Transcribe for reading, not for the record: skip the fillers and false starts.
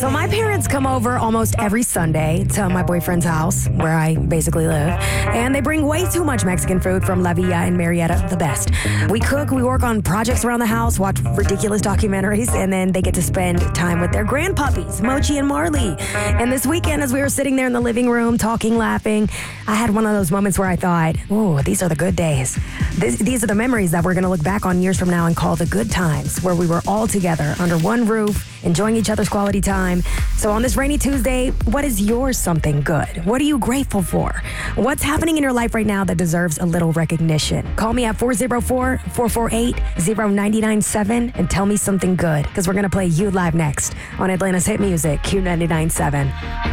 So my parents come over almost every Sunday to my boyfriend's house, where I basically live, and they bring way too much Mexican food from La Villa and Marietta, the best. We cook, we work on projects around the house, watch ridiculous documentaries, and then they get to spend time with their grandpuppies, Mochi and Marley. And this weekend, as we were sitting there in the living room, talking, laughing, I had one of those moments where I thought, ooh, these are the good days. These are the memories that we're going to look back on years from now and call the good times, where we were all together under one roof, enjoying each other's quality time. So on this rainy Tuesday, what is your something good? What are you grateful for? What's happening in your life right now that deserves a little recognition? Call me at 404-448-0997 and tell me something good, because we're going to play you live next on Atlanta's Hit Music, Q99.7.